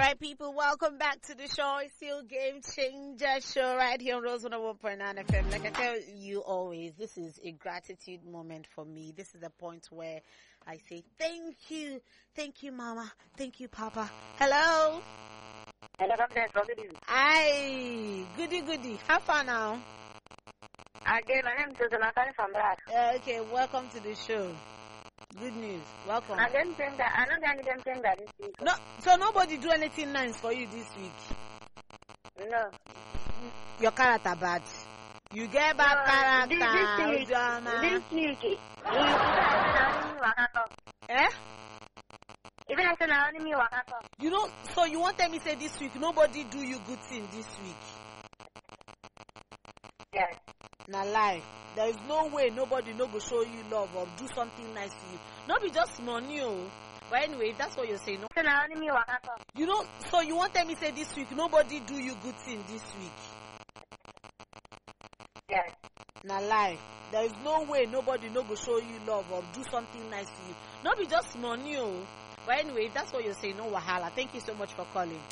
right, people, welcome back to the show. It's still Game Changer show right here on Rose 101.9 FM. Like I tell you always, this is a gratitude moment for me. This is the point where I say thank you, Mama, thank you, Papa. Hello. Hello, Dr. Hi, goody. How far now? Again, my name is Jonathan from Brass. Okay, welcome to the show. Good news. Welcome. I don't think that this week. No, so nobody do anything nice for you this week. No. Your character bad. You get bad character. This week. Eh? Even I said I only me wakato. You know, so you want me say this week nobody do you good thing this week? Yes. Na lie. There is no way nobody no go show you love or do something nice to you. Not be just money, oh. But anyway, if that's what you're saying, no. So now only me wakato. You know, so you want me say this week nobody do you good thing this week? Yes. Na lie. There is no way nobody no go show you love or do something nice to you. Not be just money, oh. But anyway, if that's what you're saying, no wahala. Thank you so much for calling.